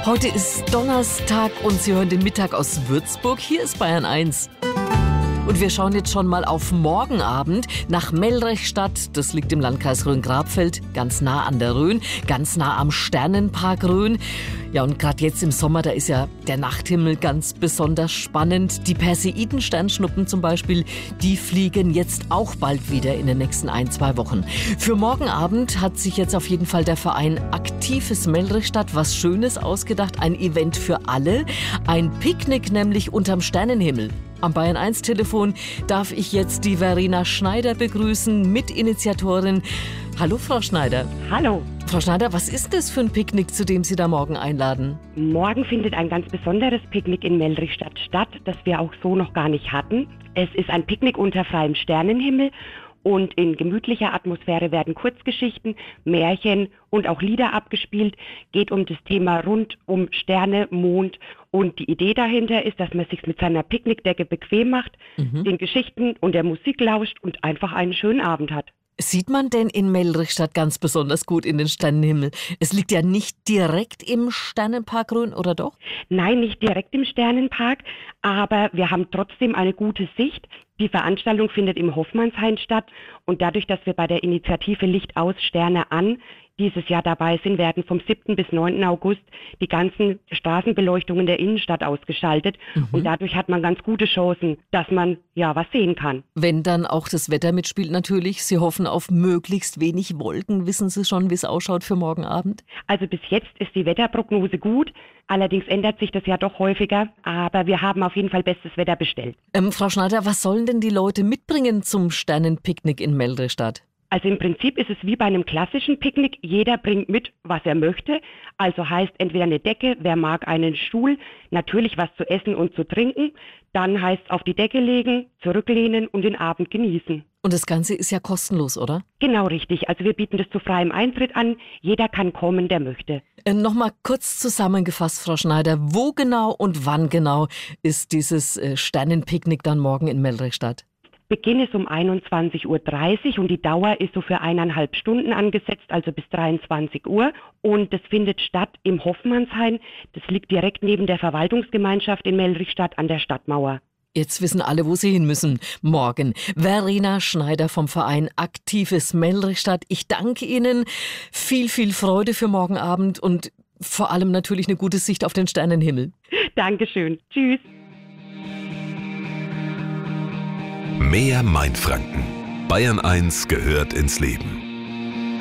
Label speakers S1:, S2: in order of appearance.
S1: Heute ist Donnerstag und Sie hören den Mittag aus Würzburg. Hier ist Bayern 1. Und wir schauen jetzt schon mal auf morgen Abend nach Melrechstadt. Das liegt im Landkreis Rhön-Grabfeld, ganz nah an der Rhön, ganz nah am Sternenpark Rhön. Ja, und gerade jetzt im Sommer, da ist ja der Nachthimmel ganz besonders spannend. Die Perseiden-Sternschnuppen zum Beispiel, die fliegen jetzt auch bald wieder in den nächsten 1-2 Wochen. Für morgen Abend hat sich jetzt auf jeden Fall der Verein Aktives Melrechstadt was Schönes ausgedacht. Ein Event für alle, ein Picknick nämlich unterm Sternenhimmel. Am Bayern 1 Telefon darf ich jetzt die Verena Schneider begrüßen, Mitinitiatorin. Hallo Frau Schneider.
S2: Hallo.
S1: Frau Schneider, was ist das für ein Picknick, zu dem Sie da morgen einladen?
S2: Morgen findet ein ganz besonderes Picknick in Melrechstadt statt, das wir auch so noch gar nicht hatten. Es ist ein Picknick unter freiem Sternenhimmel. Und in gemütlicher Atmosphäre werden Kurzgeschichten, Märchen und auch Lieder abgespielt. Geht um das Thema rund um Sterne, Mond. Und die Idee dahinter ist, dass man sich mit seiner Picknickdecke bequem macht, den Geschichten und der Musik lauscht und einfach einen schönen Abend hat.
S1: Sieht man denn in Melrechstadt ganz besonders gut in den Sternenhimmel? Es liegt ja nicht direkt im Sternenpark Rhön, oder doch?
S2: Nein, nicht direkt im Sternenpark, aber wir haben trotzdem eine gute Sicht. Die Veranstaltung findet im Hoffmannshain statt und dadurch, dass wir bei der Initiative Licht aus, Sterne an dieses Jahr dabei sind, werden vom 7. bis 9. August die ganzen Straßenbeleuchtungen der Innenstadt ausgeschaltet. Und dadurch hat man ganz gute Chancen, dass man ja was sehen kann.
S1: Wenn dann auch das Wetter mitspielt natürlich. Sie hoffen auf möglichst wenig Wolken. Wissen Sie schon, wie es ausschaut für morgen Abend?
S2: Also bis jetzt ist die Wetterprognose gut. Allerdings ändert sich das ja doch häufiger. Aber wir haben auf jeden Fall bestes Wetter bestellt.
S1: Frau Schneider, was sollen denn die Leute mitbringen zum Sternenpicknick in Melrechstadt?
S2: Also im Prinzip ist es wie bei einem klassischen Picknick. Jeder bringt mit, was er möchte. Also heißt entweder eine Decke, wer mag einen Stuhl, natürlich was zu essen und zu trinken. Dann heißt auf die Decke legen, zurücklehnen und den Abend genießen.
S1: Und das Ganze ist ja kostenlos, oder?
S2: Genau richtig. Also wir bieten das zu freiem Eintritt an. Jeder kann kommen, der möchte.
S1: Nochmal kurz zusammengefasst, Frau Schneider. Wo genau und wann genau ist dieses Sternenpicknick dann morgen in Melrechstadt?
S2: Beginn ist um 21:30 Uhr und die Dauer ist so für 1,5 Stunden angesetzt, also bis 23 Uhr. Und das findet statt im Hoffmannshain. Das liegt direkt neben der Verwaltungsgemeinschaft in Melrechstadt an der Stadtmauer.
S1: Jetzt wissen alle, wo sie hin müssen. Morgen. Verena Schneider vom Verein Aktives Melrechstadt. Ich danke Ihnen. Viel, viel Freude für morgen Abend und vor allem natürlich eine gute Sicht auf den Sternenhimmel.
S2: Dankeschön. Tschüss.
S3: Mehr Mainfranken. Bayern 1 gehört ins Leben.